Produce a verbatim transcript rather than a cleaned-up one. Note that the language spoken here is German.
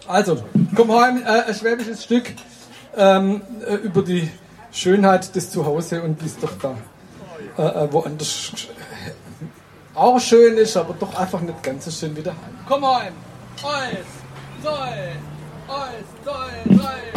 Also, komm heim, äh, ein schwäbisches Stück ähm, äh, über die Schönheit des Zuhause und wie es doch da äh, woanders auch schön ist, aber doch einfach nicht ganz so schön wie daheim. Komm heim! Eins, zwei, eins, zwei, drei.